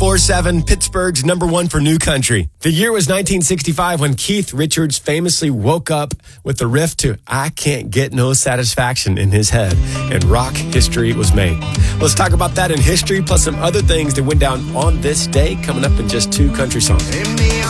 94.7, Pittsburgh's #1 for new country. The year was 1965 when Keith Richards famously woke up with the riff to I Can't Get No Satisfaction in his head, and rock history was made. Let's talk about that in history, plus some other things that went down on this day, coming up in just 2 country songs.